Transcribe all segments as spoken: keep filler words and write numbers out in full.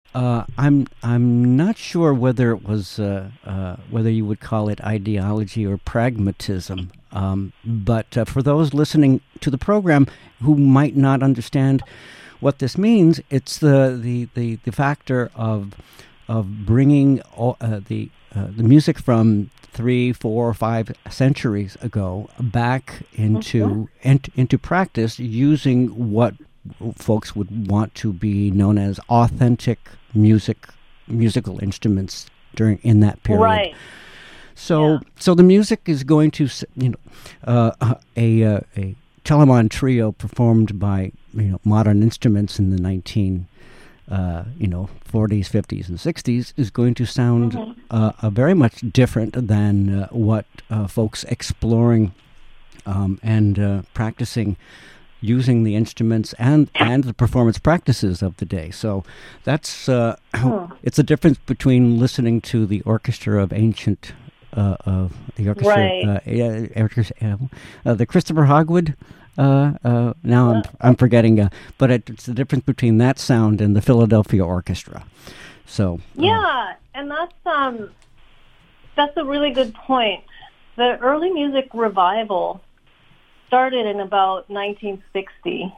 Uh, I'm I'm not sure whether it was uh, uh, whether you would call it ideology or pragmatism. Um, but uh, for those listening to the program who might not understand what this means, it's the the, the, the factor of of bringing all, uh, the uh, the music from three, four, five centuries ago back Mhm. into ent, into practice using what folks would want to be known as authentic music musical instruments during in that period. Right. So Yeah. so the music is going to you know uh, a uh, a Telemann trio performed by you know modern instruments in the nineteen uh, you know forties, fifties, and sixties is going to sound Hmm. uh, uh, very much different than uh, what uh, folks exploring um, and uh, practicing using the instruments and, and the performance practices of the day. So that's uh, Hmm. it's a difference between listening to the orchestra of ancient uh, of the orchestra, Right. uh, uh, orchestra uh, uh, the Christopher Hogwood. Uh, uh, now I'm Uh, I'm forgetting, uh, but it, it's the difference between that sound and the Philadelphia Orchestra. So uh, yeah, and that's um that's a really good point. The early music revival started in about nineteen sixty.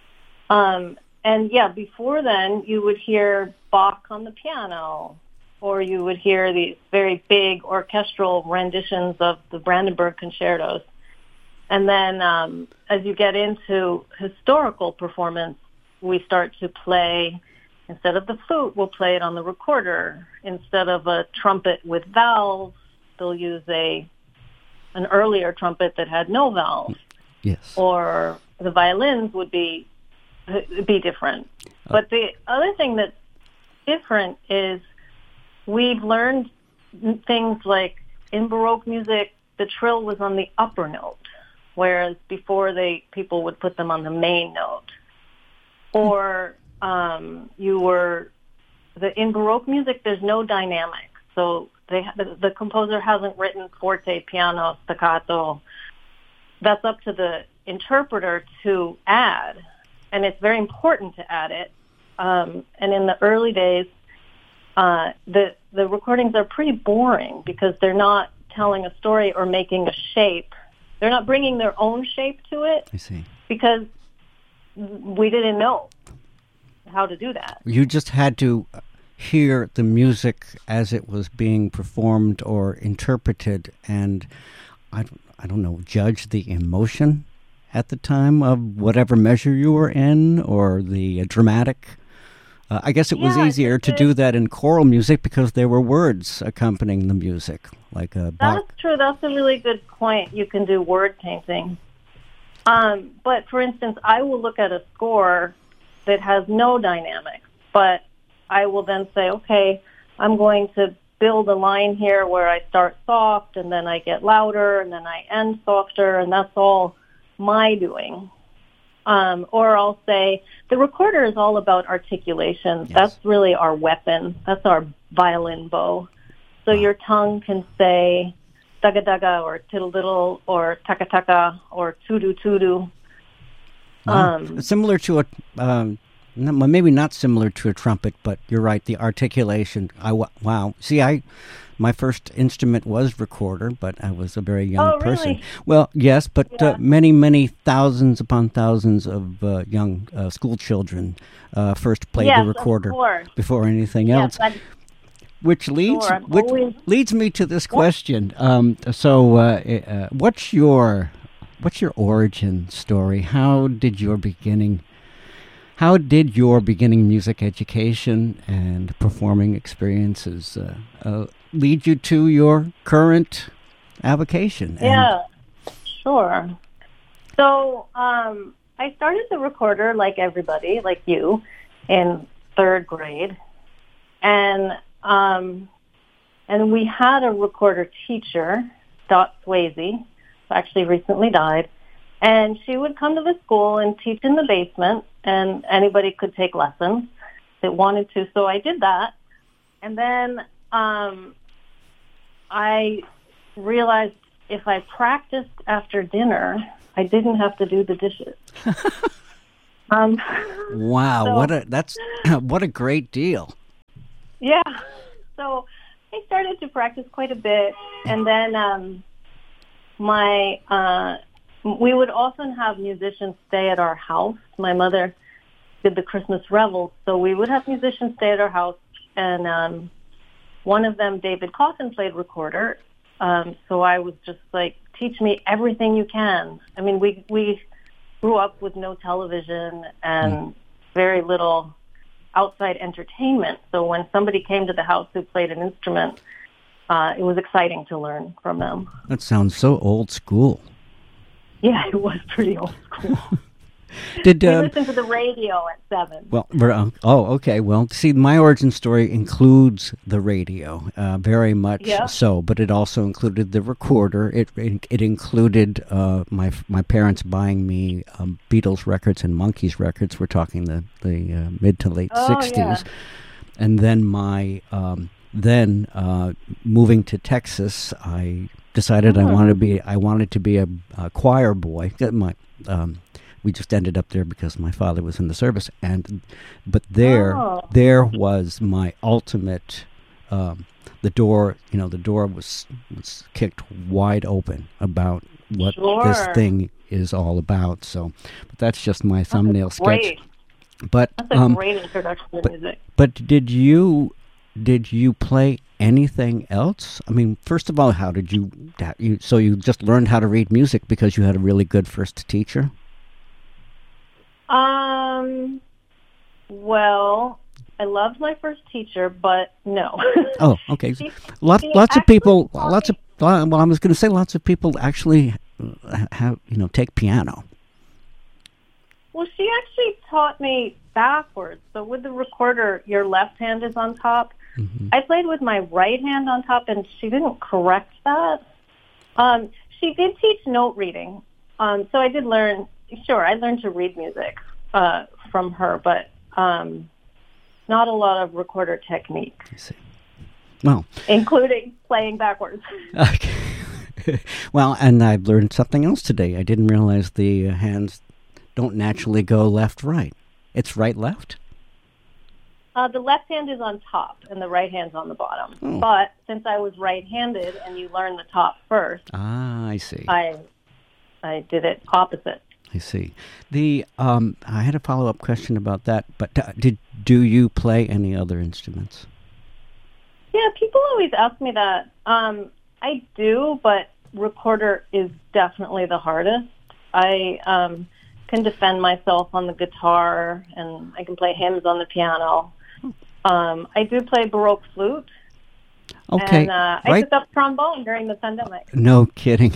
Um, and yeah, before then, you would hear Bach on the piano, or you would hear these very big orchestral renditions of the Brandenburg concertos. And then um, as you get into historical performance, we start to play, instead of the flute, we'll play it on the recorder. Instead of a trumpet with valves, they'll use a an earlier trumpet that had no valves, yes, or the violins would be be different. uh, But the other thing that's different is we've learned things like in Baroque music, the trill was on the upper note, whereas before they people would put them on the main note. Or um, you were the in Baroque music, there's no dynamic, so they the, the composer hasn't written forte, piano, staccato. That's up to the interpreter to add, and it's very important to add it. Um, and in the early days, uh, the the recordings are pretty boring because they're not telling a story or making a shape. They're not bringing their own shape to it I see. because we didn't know how to do that. You just had to hear the music as it was being performed or interpreted, and I, don't- I don't know, judge the emotion at the time of whatever measure you were in or the uh, dramatic. Uh, I guess it was Yeah, easier to the, do that in choral music because there were words accompanying the music, like a that's Bach. true. That's a really good point. You can do word painting. Um, but for instance, I will look at a score that has no dynamics, but I will then say, okay, I'm going to build a line here where I start soft and then I get louder and then I end softer, and that's all my doing. Um, or I'll say the recorder is all about articulation. That's Yes. really our weapon. That's our violin bow. So Wow. your tongue can say daga daga or tiddle diddle or taka taka or tudu tudu. Wow. Um, Similar to a, um, no, well, maybe not similar to a trumpet, but you're right, the articulation. I, wa- wow. See, I, my first instrument was recorder, but I was a very young oh, person. really? Well, yes, but uh, Yeah. many, many thousands upon thousands of uh, young uh, school children uh, first played the Yes, of recorder course. before anything Yes, else. I'm Which sure. leads I'm which always. leads me to this Yep. question. Um, so, uh, uh, what's your what's your origin story? How did your beginning How did your beginning music education and performing experiences uh, uh, lead you to your current avocation? And Yeah, sure. So um, I started the recorder like everybody, like you, in third grade, and um, and we had a recorder teacher, Dot Swayze, who actually recently died, and she would come to the school and teach in the basement, and anybody could take lessons that wanted to. So I did that, and then um, I realized if I practiced after dinner, I didn't have to do the dishes. Um, wow, what so a that's what a great deal. Yeah. So I started to practice quite a bit, and then um, my uh, we would often have musicians stay at our house. My mother did the Christmas revels, so we would have musicians stay at our house, and um, one of them, David Coffin, played recorder. Um, so I was just like, teach me everything you can. I mean, we we grew up with no television and mm. very little outside entertainment. So when somebody came to the house who played an instrument, uh, it was exciting to learn from them. That sounds so old school. Yeah, it was pretty old school. Did we um, listened to the radio at seven. Well, uh, oh, okay. Well, see, my origin story includes the radio, uh, very much yeah. so, but it also included the recorder. It it, it included uh, my my parents buying me um, Beatles records and Monkees records. We're talking the the uh, mid to late oh, sixties, yeah. and then my um, then uh, moving to Texas, I decided mm. I wanted to be I wanted to be a, a choir boy. My um, We just ended up there because my father was in the service, and but there, oh. there was my ultimate. Um, the door, you know, the door was was kicked wide open about what sure. this thing is all about. So, but that's just my thumbnail that's great. sketch. But that's a um, great introduction to but, music. But did you did you play anything else? I mean, first of all, how did you? you so you just learned how to read music because you had a really good first teacher? Um, well, I loved my first teacher, but no. Oh, okay. she, lots, she lots of people, lots me. of, well, I was going to say lots of people actually have, you know, take piano. Well, she actually taught me backwards. So with the recorder, your left hand is on top. Mm-hmm. I played with my right hand on top, and she didn't correct that. Um, she did teach note reading. Um, so I did learn. Sure, I learned to read music uh, from her, but um, not a lot of recorder technique. I see. Well, including playing backwards. Okay. Well, and I've learned something else today. I didn't realize the uh, hands don't naturally go left-right. It's right-left? Uh, the left hand is on top, and the right hand's on the bottom. Oh. But since I was right-handed, and you learn the top first, ah, I see. I I did it opposite. I see. The um, I had a follow-up question about that, but uh, did do you play any other instruments? Yeah, people always ask me that. Um, I do, but recorder is definitely the hardest. I um, can defend myself on the guitar, and I can play hymns on the piano. Um, I do play Baroque flute. Okay, and uh, I right. took up trombone during the pandemic. No kidding.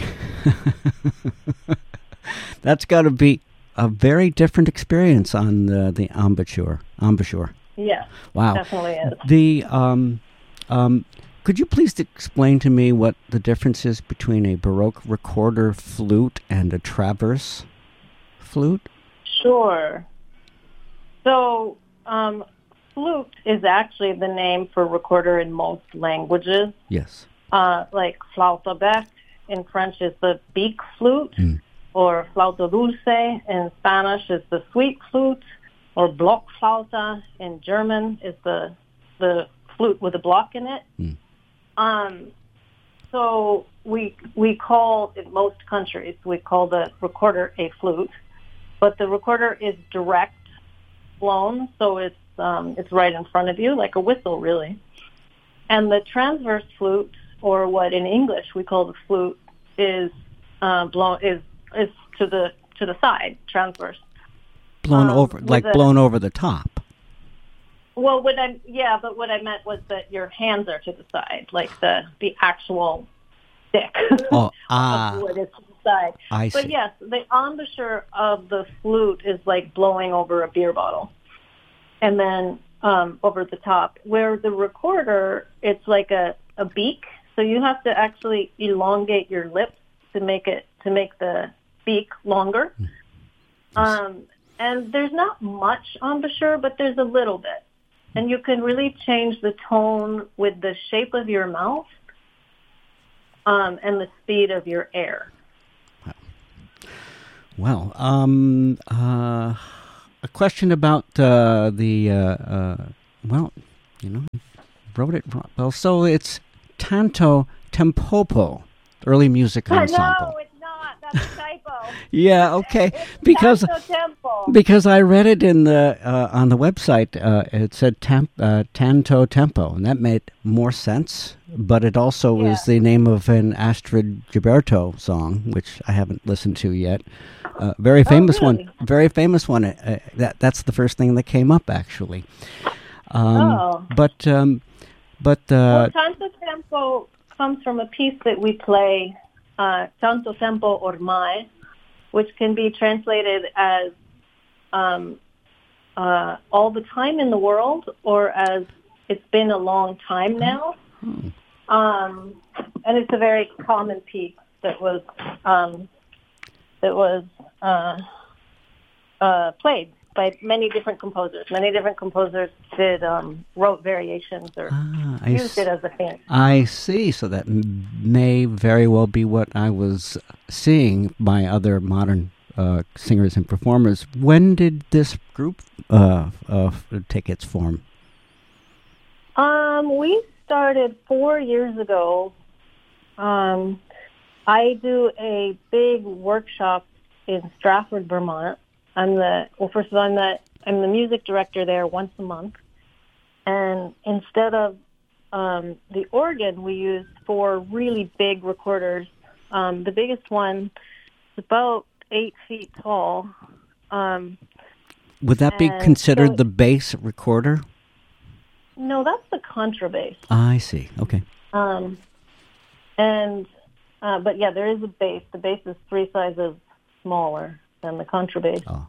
That's got to be a very different experience on the, the embouchure. Embouchure. Yeah. Wow. Definitely is. The um, um, could you please explain to me what the difference is between a Baroque recorder flute and a traverse flute? Sure. So, um, flute is actually the name for recorder in most languages. Yes. Uh, like flaute bec in French is the beak flute. Mm. Or flauta dulce in Spanish is the sweet flute, or Blockflauta in German is the the flute with a block in it. Mm. Um, so we we call, in most countries, we call the recorder a flute, but the recorder is direct blown, so it's um, it's right in front of you, like a whistle, really. And the transverse flute, or what in English we call the flute, is uh, blown is is to the to the side, transverse. Blown um, over, like a, blown over the top. Well, what I yeah, but what I meant was that your hands are to the side, like the the actual stick. Oh, ah, of wood is to the side. I but see. yes, the embouchure of the flute is like blowing over a beer bottle, and then um, over the top. Where the recorder, it's like a a beak, so you have to actually elongate your lips to make it to make the beak longer. Yes. Um, and there's not much embouchure, but there's a little bit. And you can really change the tone with the shape of your mouth um, and the speed of your air. Wow. Well, um, uh, a question about uh, the, uh, uh, well, you know, wrote it wrong. Well, so it's Tanto Tempopo, early music ensemble. No, it's not. That's a typo. Yeah, okay. It's Because Tanto Tempo. because I read it in the uh, on the website, uh, it said temp, uh, Tanto Tempo, and that made more sense. But it also Yeah. is the name of an Astrid Gilberto song, which I haven't listened to yet. Uh, very famous really? one. Very famous one. Uh, that that's the first thing that came up, actually. Um, Oh. But um, but Well, uh, Tanto Tempo comes from a piece that we play, uh, Tanto Tempo Ormai, which can be translated as um, uh, all the time in the world, or as it's been a long time now. hmm. Um, and it's a very common piece that was um, that was uh, uh, played by many different composers. Many different composers did um, wrote variations or Ah, I used s- it as a theme. I see. So that m- may very well be what I was seeing by other modern uh, singers and performers. When did this group uh, uh, take its form? Um, we started four years ago. Um, I do a big workshop in Stratford, Vermont. I'm the well, first of all, I'm the I'm the music director there once a month, and instead of um, the organ, we use four really big recorders. Um, the biggest one is about eight feet tall. Um, Would that be and considered so- the bass recorder? no, that's the contrabass. I see. Okay. Um, and uh, but yeah, there is a bass. The bass is three sizes smaller than the contrabass. Oh.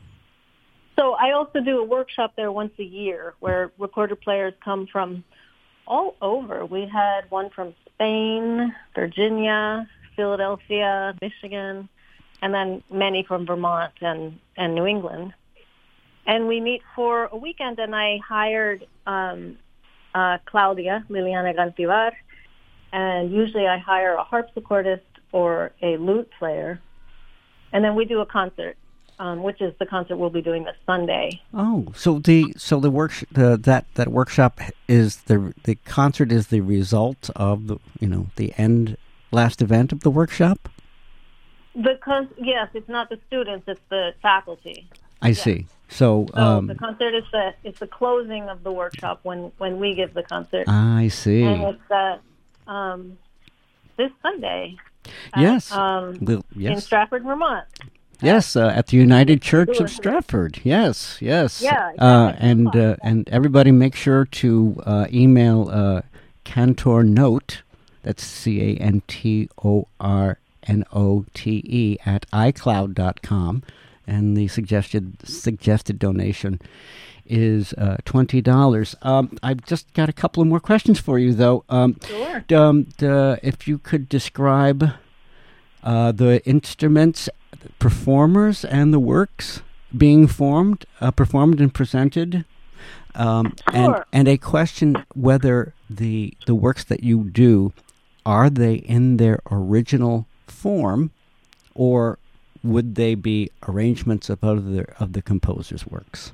So I also do a workshop there once a year where recorder players come from all over. We had one from Spain, Virginia, Philadelphia, Michigan, and then many from Vermont and, and New England. And we meet for a weekend, and I hired um, uh, Claudia, Liliana Gantivar, and usually I hire a harpsichordist or a lute player, and then we do a concert, um, which is the concert we'll be doing this Sunday. Oh, so the so the work the, that that workshop is the the concert is the result of the you know the end last event of the workshop. Because yes, it's not the students; it's the faculty. I see. So, So um, the concert is the it's the closing of the workshop when, when we give the concert, I see. and it's at um, this Sunday. at, Yes. um, Well, in yes. Stratford, Vermont. Yes, uh, at the United Church do of it. Stratford. Yes, yes. Yeah, Uh, exactly. and uh, and everybody, make sure to uh, email uh, Cantor Note. That's C A N T O R N O T E at i cloud dot com, and the suggested suggested donation is uh, twenty dollars. Um, I've just got a couple of more questions for you, though. Um, Sure. d- um, d- if you could describe uh, the instruments, performers, and the works being formed, uh, performed and presented, um, and Sure. and a question whether the the works that you do are they in their original form, or would they be arrangements of other of the composer's works?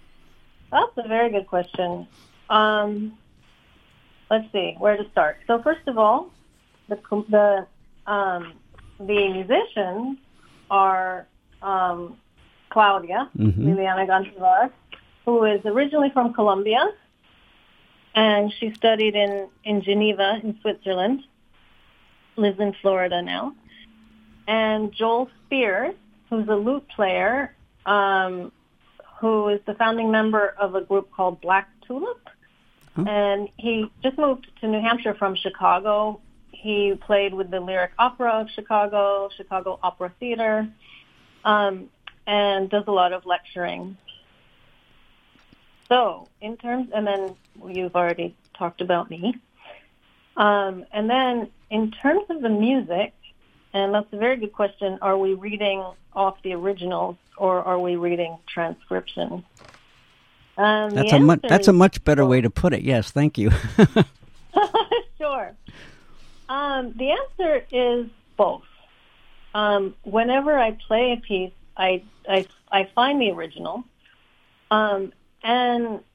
That's a very good question. Um, let's see where to start. So first of all, the com- the um, the musicians are um, Claudia, Mhm. Liliana Gantivar, who is originally from Colombia, and she studied in, in Geneva in Switzerland, lives in Florida now. And Joel Spears, who's a lute player, um, who is the founding member of a group called Black Tulip. Oh. And he just moved to New Hampshire from Chicago. He played with the Lyric Opera of Chicago, Chicago Opera Theater, um, and does a lot of lecturing. So in terms, and then you've already talked about me. Um, and then in terms of the music, and that's a very good question, are we reading off the originals or are we reading transcription? Um, That's the a much answer that's a is much better both. way to put it. Yes, thank you. Sure. Um, the answer is both. Um, whenever I play a piece, I, I, I find the original. Um, and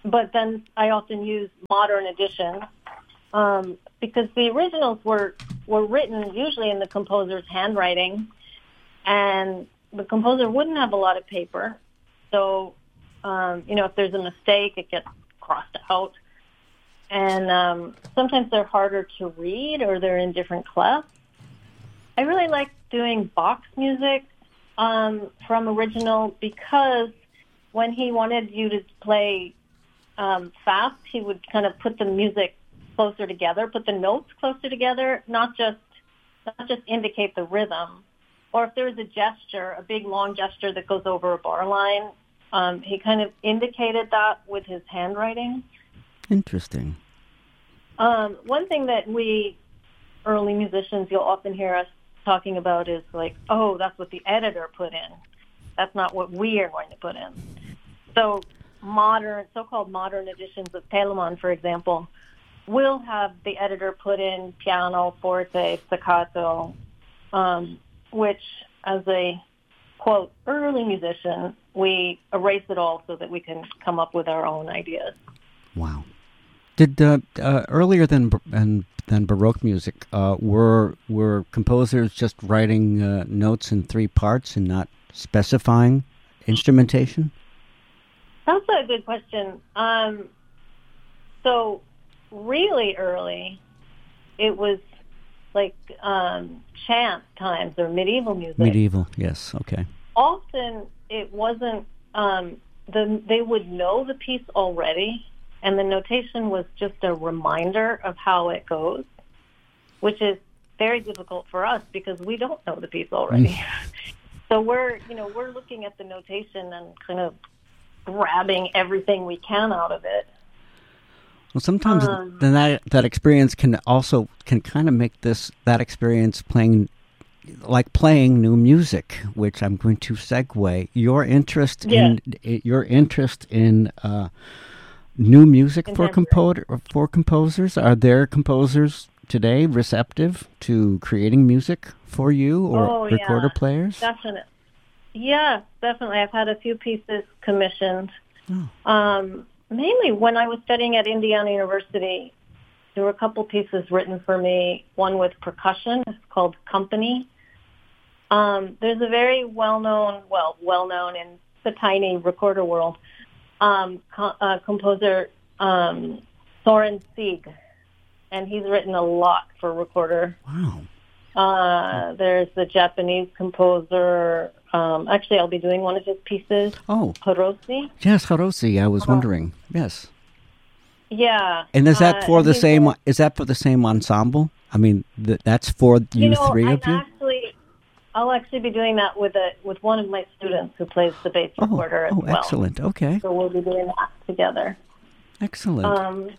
but then I often use modern editions um, because the originals were were written usually in the composer's handwriting, and the composer wouldn't have a lot of paper. So, um, you know, if there's a mistake, it gets crossed out. And um, sometimes they're harder to read or they're in different clefs. I really like doing box music um, from original because when he wanted you to play um, fast, he would kind of put the music closer together, put the notes closer together, not just not just indicate the rhythm. Or if there's a gesture, a big long gesture that goes over a bar line, um, he kind of indicated that with his handwriting. Interesting. Um, one thing that we early musicians, you'll often hear us talking about is like, oh, that's what the editor put in. That's not what we are going to put in. So modern, so-called modern editions of Telemann, for example, will have the editor put in piano, forte, staccato, um, which as a, quote, early musician, we erase it all so that we can come up with our own ideas. Wow. Did uh, uh, earlier than than, than Baroque music, uh, were were composers just writing uh, notes in three parts and not specifying instrumentation? That's a good question. Um, so really early, it was like um, chant times or medieval music. Medieval, yes, okay. Often it wasn't. Um, the they would know the piece already. And the notation was just a reminder of how it goes, which is very difficult for us because we don't know the piece already. So we're, you know, we're looking at the notation and kind of grabbing everything we can out of it. Well, sometimes um, then that that experience can also can kind of make this that experience playing like playing new music, which I'm going to segue your interest yeah. in your interest in. Uh, New music for compo- for composers. Are there composers today receptive to creating music for you or oh, recorder yeah, players? Definitely. Yeah, definitely. I've had a few pieces commissioned. Oh. Um, mainly when I was studying at Indiana University, there were a couple pieces written for me, one with percussion. It's called Company. Um, there's a very well-known, well, well-known in the tiny recorder world, Um, co- uh, composer um, Soren Sieg, and he's written a lot for recorder. Wow. Uh, there's the Japanese composer. Um, actually, I'll be doing one of his pieces. Oh, Hirose. Yes, Hirose. I was uh, wondering. Yes. Yeah. And is that for uh, the same? A, is that for the same ensemble? I mean, th- that's for you, you know, three I'm of you. Actually, I'll actually be doing that with a with one of my students who plays the bass oh, recorder as oh, well. excellent. Okay. So we'll be doing that together. Excellent. Um,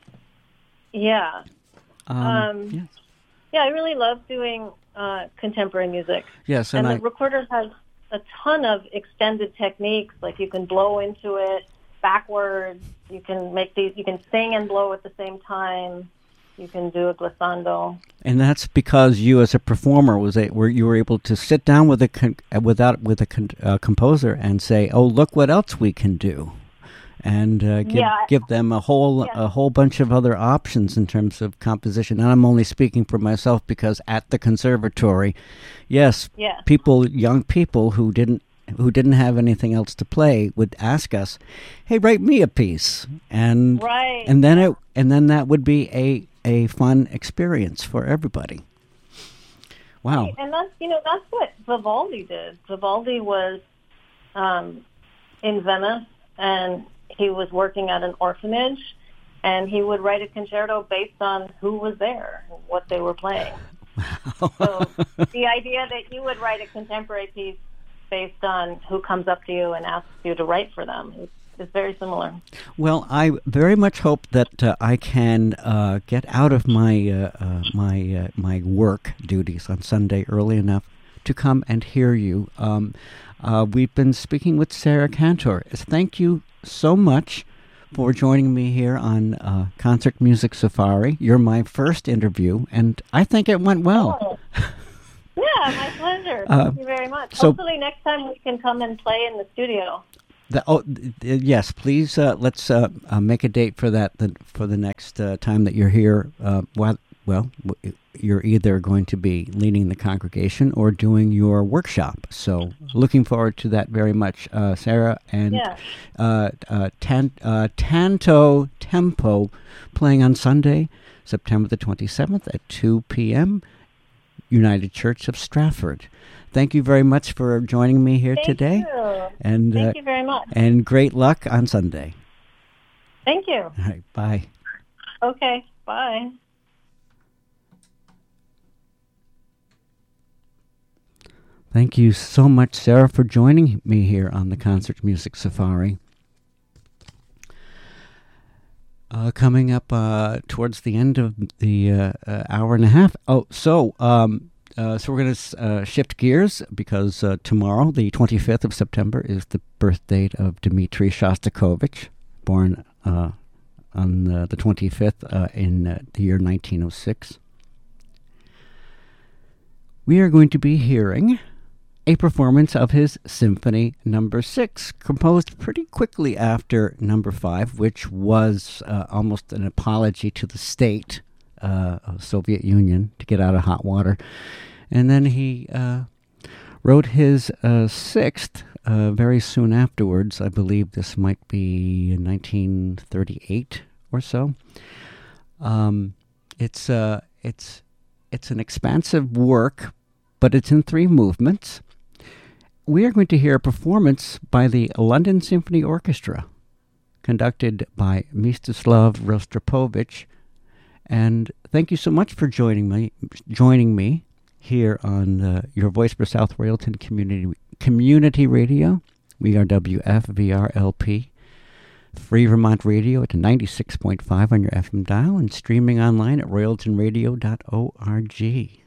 yeah. Um, um, yes. Yeah, I really love doing uh, contemporary music. Yes, and, and I, the recorder has a ton of extended techniques. Like you can blow into it backwards. You can make these. You can sing and blow at the same time. You can do a glissando. And that's because you, as a performer, was a, were you were able to sit down with a con, without with a con, uh, composer and say, "Oh, look what else we can do," and uh, give yeah. give them a whole yeah. a whole bunch of other options in terms of composition. And I'm only speaking for myself because at the conservatory, yes, yeah. people, young people who didn't who didn't have anything else to play would ask us, "Hey, write me a piece," and right. and then it and then that would be a a fun experience for everybody. Wow. Right. And that's, you know, that's what Vivaldi did. Vivaldi was um, in Venice, and he was working at an orphanage, and he would write a concerto based on who was there and what they were playing. Wow. So the idea that you would write a contemporary piece based on who comes up to you and asks you to write for them is is very similar. Well, I very much hope that uh, I can uh, get out of my uh, uh, my uh, my work duties on Sunday early enough to come and hear you. Um, uh, we've been speaking with Sarah Cantor. Thank you so much for joining me here on uh, Concert Music Safari. You're my first interview, and I think it went well. Oh. Yeah, my pleasure. Uh, Thank you very much. so, Hopefully next time we can come and play in the studio. The, oh, th- th- yes, please. Uh, let's uh, uh, make a date for that. The, for the next uh, time that you're here. Uh, well, well, w- you're either going to be leading the congregation or doing your workshop. So, looking forward to that very much, uh, Sarah. And Yeah. uh, uh, tan- uh, Tanto Tempo, playing on Sunday, September the twenty-seventh at two p.m. United Church of Stratford. Thank you very much for joining me here Thank today. you. And Thank uh, you very much. and great luck on Sunday. Thank you. All right, bye. Okay, bye. Thank you so much, Sarah, for joining me here on the Concert Music Safari. Uh, coming up uh, towards the end of the uh, uh, hour and a half. Oh, so um, uh, so we're going to uh, shift gears because uh, tomorrow, the twenty-fifth of September, is the birth date of Dmitri Shostakovich, born uh, on uh, the twenty-fifth uh, in uh, the year nineteen oh six. We are going to be hearing a performance of his Symphony Number Six, composed pretty quickly after Number Five, which was uh, almost an apology to the state uh, of Soviet Union to get out of hot water. And then he uh, wrote his uh, sixth uh, very soon afterwards. I believe this might be in nineteen thirty-eight or so. Um, it's uh, it's it's an expansive work, but it's in three movements. We are going to hear a performance by the London Symphony Orchestra, conducted by Mstislav Rostropovich. And thank you so much for joining me, joining me here on uh, your voice for South Royalton Community Community Radio. We are W F V R L P, Free Vermont Radio at ninety-six point five on your F M dial, and streaming online at royalton radio dot org.